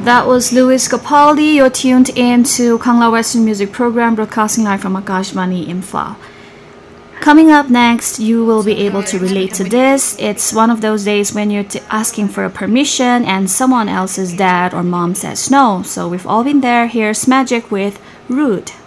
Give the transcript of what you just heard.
That was Louis Capaldi. You're tuned in to Kangla Western Music Program, broadcasting live from Akashvani Imphal. Coming up next, you will be able to relate to this. It's one of those days when you're asking for a permission and someone else's dad or mom says no. So we've all been there. Here's Magic with Rude.